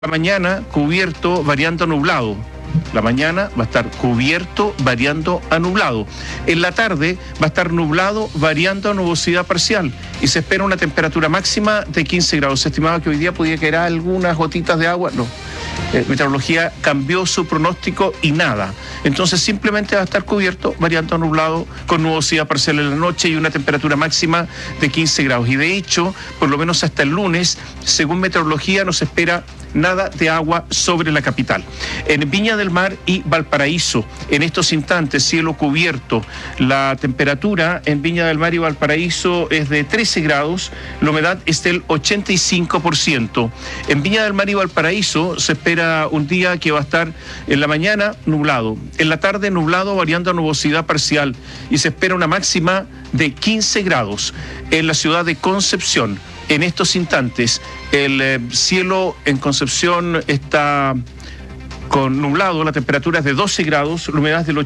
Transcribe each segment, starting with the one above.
La mañana cubierto, variando a nublado. La mañana va a estar cubierto, variando a nublado. En la tarde va a estar nublado, variando a nubosidad parcial. Y se espera una temperatura máxima de 15 grados. Se estimaba que hoy día podía caer algunas gotitas de agua. No. Meteorología cambió su pronóstico y nada. Entonces simplemente va a estar cubierto, variando a nublado, con nubosidad parcial en la noche y una temperatura máxima de 15 grados. Y de hecho, por lo menos hasta el lunes, según meteorología, no se espera nada de agua sobre la capital. En Viña del Mar y Valparaíso, en estos instantes, cielo cubierto. La temperatura en Viña del Mar y Valparaíso es de 13 grados, la humedad es del 85%. En Viña del Mar y Valparaíso se espera un día que va a estar en la mañana nublado, en la tarde nublado, variando a nubosidad parcial, y se espera una máxima de 15 grados. En la ciudad de Concepción, en estos instantes, el cielo en Concepción está con nublado, la temperatura es de 12 grados, la humedad es del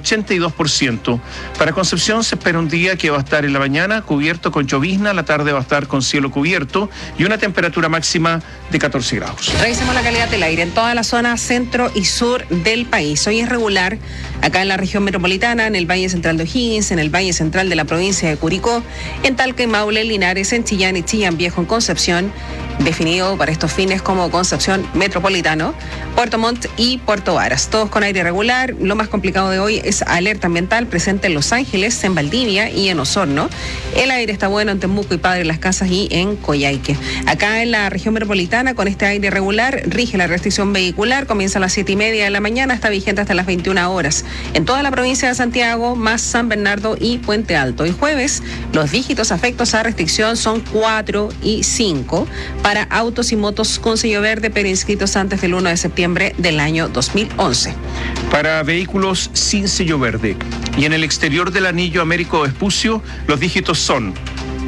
82%. Para Concepción se espera un día que va a estar en la mañana cubierto con llovizna, la tarde va a estar con cielo cubierto y una temperatura máxima de 14 grados. Revisemos la calidad del aire en toda la zona centro y sur del país. Hoy es regular acá en la región metropolitana, en el Valle Central de O'Higgins, en el Valle Central de la provincia de Curicó, en Talca y Maule, Linares, en Chillán y Chillán Viejo, en Concepción, definido para estos fines como Concepción Metropolitano, Puerto Montt y Puerto Varas. Todos con aire regular. Lo más complicado de hoy es alerta ambiental presente en Los Ángeles, en Valdivia y en Osorno. El aire está bueno en Temuco y Padre Las Casas y en Coyhaique. Acá en la región metropolitana, con este aire regular, rige la restricción vehicular. Comienza a las 7:30 de la mañana, está vigente hasta las 21 horas. En toda la provincia de Santiago, más San Bernardo y Puente Alto. Y jueves, los dígitos afectos a restricción son 4 y 5 para autos y motos con sello verde, pero inscritos antes del 1 de septiembre del año 2011. Para vehículos sin sello verde y en el exterior del anillo Américo Vespucio, los dígitos son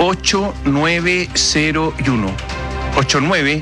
8, 9, 0 y 1. 8, 9,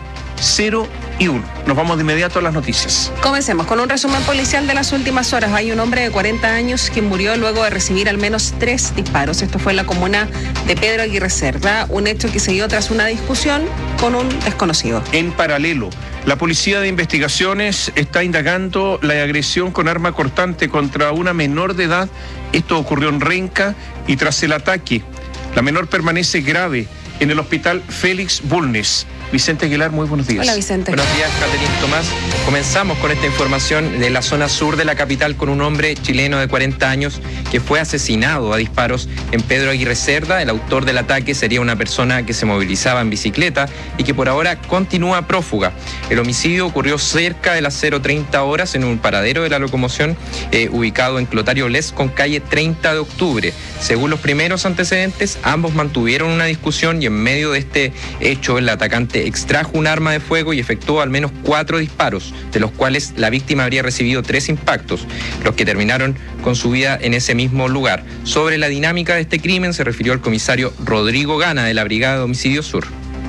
0 y 1. Nos vamos de inmediato a las noticias. Comencemos con un resumen policial de las últimas horas. Hay un hombre de 40 años que murió luego de recibir al menos 3 disparos. Esto fue en la comuna de Pedro Aguirre Cerda, un hecho que se dio tras una discusión con un desconocido. En paralelo, la Policía de Investigaciones está indagando la agresión con arma cortante contra una menor de edad. Esto ocurrió en Renca y tras el ataque, la menor permanece grave en el hospital Félix Bulnes. Vicente Aguilar, muy buenos días. Hola, Vicente. Buenos días, Catherine Tomás. Comenzamos con esta información de la zona sur de la capital con un hombre chileno de 40 años que fue asesinado a disparos en Pedro Aguirre Cerda. El autor del ataque sería una persona que se movilizaba en bicicleta y que por ahora continúa prófuga. El homicidio ocurrió cerca de las 0:30 horas en un paradero de la locomoción ubicado en Clotario Les con calle 30 de octubre. Según los primeros antecedentes, ambos mantuvieron una discusión y en medio de este hecho el atacante extrajo un arma de fuego y efectuó al menos 4 disparos, de los cuales la víctima habría recibido 3 impactos, los que terminaron con su vida en ese mismo lugar. Sobre la dinámica de este crimen se refirió el comisario Rodrigo Gana de la Brigada de Homicidio Sur.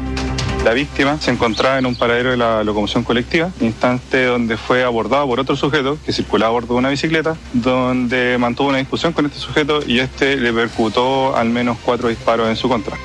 La víctima se encontraba en un paradero de la locomoción colectiva, instante donde fue abordado por otro sujeto que circulaba a bordo de una bicicleta, donde mantuvo una discusión con este sujeto y este le percutó al menos 4 disparos en su contra.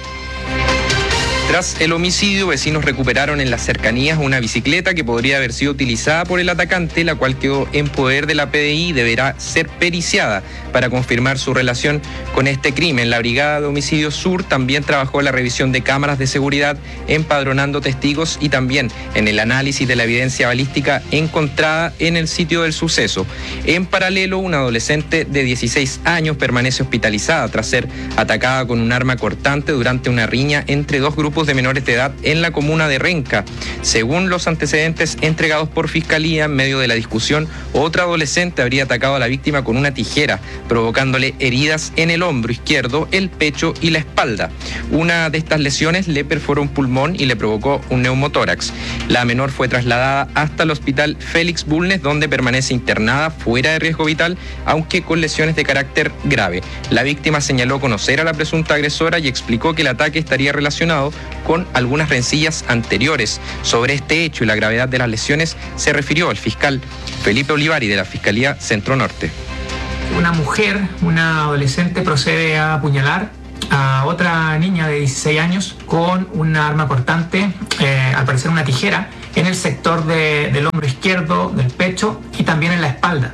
Tras el homicidio, vecinos recuperaron en las cercanías una bicicleta que podría haber sido utilizada por el atacante, la cual quedó en poder de la PDI y deberá ser periciada para confirmar su relación con este crimen. La Brigada de Homicidio Sur también trabajó en la revisión de cámaras de seguridad, empadronando testigos y también en el análisis de la evidencia balística encontrada en el sitio del suceso. En paralelo, una adolescente de 16 años permanece hospitalizada tras ser atacada con un arma cortante durante una riña entre dos grupos de menores de edad en la comuna de Renca. Según los antecedentes entregados por Fiscalía, en medio de la discusión, otra adolescente habría atacado a la víctima con una tijera, provocándole heridas en el hombro izquierdo, el pecho y la espalda. Una de estas lesiones le perforó un pulmón y le provocó un neumotórax. La menor fue trasladada hasta el hospital Félix Bulnes, donde permanece internada fuera de riesgo vital, aunque con lesiones de carácter grave. La víctima señaló conocer a la presunta agresora y explicó que el ataque estaría relacionado con algunas rencillas anteriores. Sobre este hecho y la gravedad de las lesiones se refirió el fiscal Felipe Olivari de la Fiscalía Centro Norte. Una mujer, una adolescente, procede a apuñalar a otra niña de 16 años con un arma cortante, al parecer una tijera, en el sector del hombro izquierdo, del pecho y también en la espalda.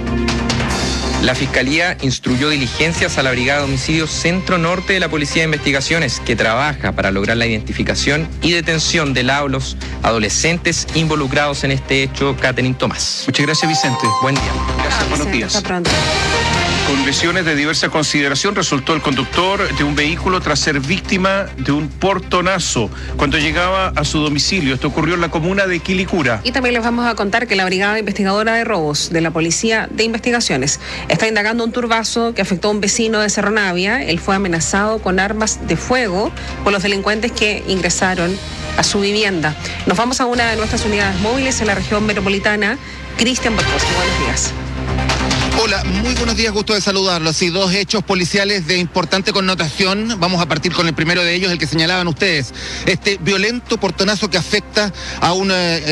La Fiscalía instruyó diligencias a la Brigada de Homicidios Centro Norte de la Policía de Investigaciones, que trabaja para lograr la identificación y detención de los adolescentes involucrados en este hecho. Catherine Tomás. Muchas gracias, Vicente. Buen día. Gracias, buenos días. Hasta pronto. Con lesiones de diversa consideración resultó el conductor de un vehículo tras ser víctima de un portonazo cuando llegaba a su domicilio. Esto ocurrió en la comuna de Quilicura. Y también les vamos a contar que la Brigada Investigadora de Robos de la Policía de Investigaciones está indagando un turbazo que afectó a un vecino de Cerro Navia. Él fue amenazado con armas de fuego por los delincuentes que ingresaron a su vivienda. Nos vamos a una de nuestras unidades móviles en la región metropolitana. Cristian Barcos, buenos días. Hola, muy buenos días, gusto de saludarlos. Sí, dos hechos policiales de importante connotación. Vamos a partir con el primero de ellos, el que señalaban ustedes. Este violento portonazo que afecta a un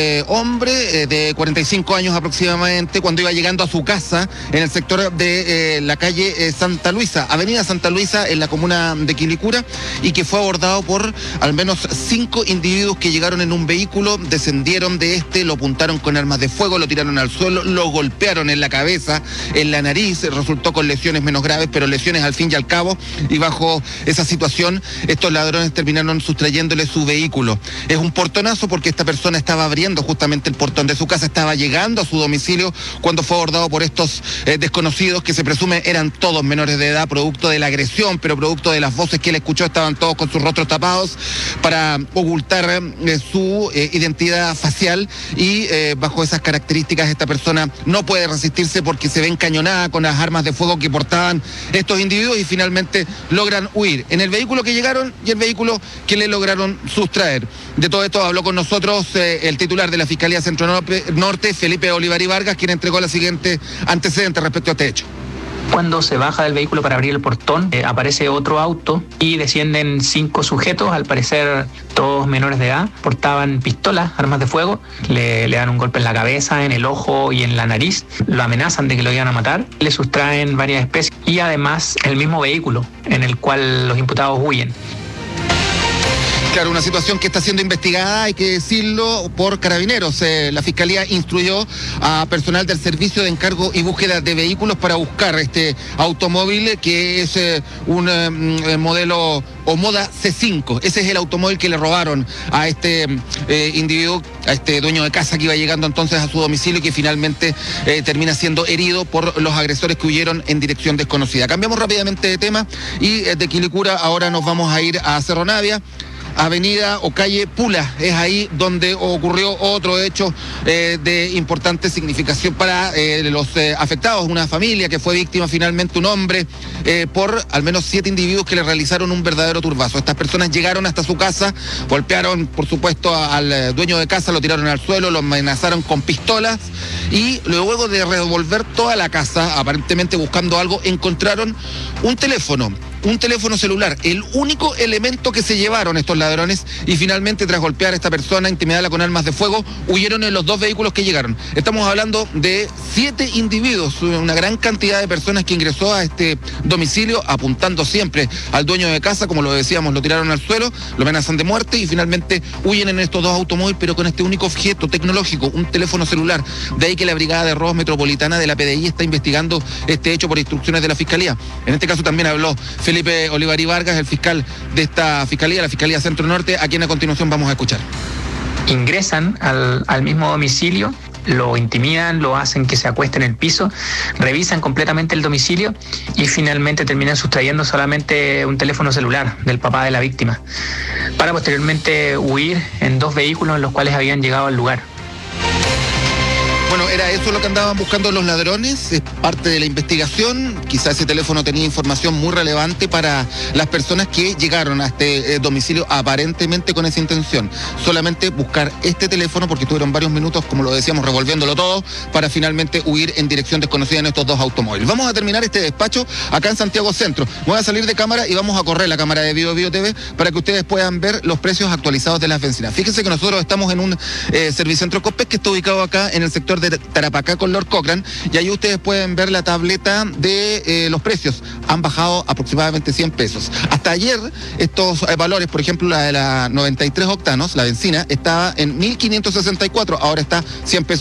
hombre de 45 años aproximadamente cuando iba llegando a su casa en el sector de la calle Santa Luisa, Avenida Santa Luisa, en la comuna de Quilicura, y que fue abordado por al menos 5 individuos que llegaron en un vehículo, descendieron de este, lo apuntaron con armas de fuego, lo tiraron al suelo, lo golpearon en la cabeza, en la nariz, resultó con lesiones menos graves, pero lesiones al fin y al cabo, y bajo esa situación estos ladrones terminaron sustrayéndole su vehículo. Es un portonazo porque esta persona estaba abriendo justamente el portón de su casa, estaba llegando a su domicilio cuando fue abordado por estos desconocidos que se presume eran todos menores de edad, producto de la agresión, pero producto de las voces que él escuchó, estaban todos con sus rostros tapados para ocultar su identidad facial, y bajo esas características esta persona no puede resistirse porque se ve encañonada con las armas de fuego que portaban estos individuos y finalmente logran huir en el vehículo que llegaron y el vehículo que le lograron sustraer. De todo esto habló con nosotros el titular de la Fiscalía Centro Norte, Felipe Olivari Vargas, quien entregó la siguiente antecedente respecto a este hecho. Cuando se baja del vehículo para abrir el portón, aparece otro auto y descienden 5 sujetos, al parecer todos menores de edad, portaban pistolas, armas de fuego, le dan un golpe en la cabeza, en el ojo y en la nariz, lo amenazan de que lo iban a matar, le sustraen varias especies y además el mismo vehículo en el cual los imputados huyen. Claro, una situación que está siendo investigada, hay que decirlo, por Carabineros. La Fiscalía instruyó a personal del Servicio de Encargo y Búsqueda de Vehículos para buscar este automóvil que es un modelo Omoda C5. Ese es el automóvil que le robaron a este individuo, a este dueño de casa que iba llegando entonces a su domicilio y que finalmente termina siendo herido por los agresores que huyeron en dirección desconocida. Cambiamos rápidamente de tema y de Quilicura ahora nos vamos a ir a Cerro Navia. Avenida o calle Pula, es ahí donde ocurrió otro hecho de importante significación para los afectados, una familia que fue víctima finalmente, un hombre, por al menos 7 individuos que le realizaron un verdadero turbazo. Estas personas llegaron hasta su casa, golpearon por supuesto al dueño de casa, lo tiraron al suelo, lo amenazaron con pistolas y luego de revolver toda la casa, aparentemente buscando algo, encontraron un teléfono celular, el único elemento que se llevaron estos ladrones, y finalmente tras golpear a esta persona, intimidarla con armas de fuego, huyeron en los 2 vehículos que llegaron. Estamos hablando de 7 individuos, una gran cantidad de personas que ingresó a este domicilio apuntando siempre al dueño de casa, como lo decíamos, lo tiraron al suelo, lo amenazan de muerte y finalmente huyen en estos 2 automóviles, pero con este único objeto tecnológico, un teléfono celular. De ahí que la Brigada de Robos Metropolitana de la PDI está investigando este hecho por instrucciones de la Fiscalía. En este caso también habló Felipe Olivari Vargas, el fiscal de esta Fiscalía, la Fiscalía Centro Norte, a quien a continuación vamos a escuchar. Ingresan al mismo domicilio, lo intimidan, lo hacen que se acueste en el piso, revisan completamente el domicilio y finalmente terminan sustrayendo solamente un teléfono celular del papá de la víctima, para posteriormente huir en 2 vehículos en los cuales habían llegado al lugar. Bueno, era eso lo que andaban buscando los ladrones, es parte de la investigación. Quizás ese teléfono tenía información muy relevante para las personas que llegaron a este domicilio aparentemente con esa intención. Solamente buscar este teléfono porque estuvieron varios minutos, como lo decíamos, revolviéndolo todo para finalmente huir en dirección desconocida en estos 2 automóviles. Vamos a terminar este despacho acá en Santiago Centro. Voy a salir de cámara y vamos a correr la cámara de Bio TV para que ustedes puedan ver los precios actualizados de las bencinas. Fíjense que nosotros estamos en un Servicentro Copec que está ubicado acá en el sector de Tarapacá con Lord Cochrane, y ahí ustedes pueden ver la tableta de los precios. Han bajado aproximadamente 100 pesos. Hasta ayer estos valores, por ejemplo, la de la 93 octanos, la benzina, estaba en 1.564, ahora está 100 pesos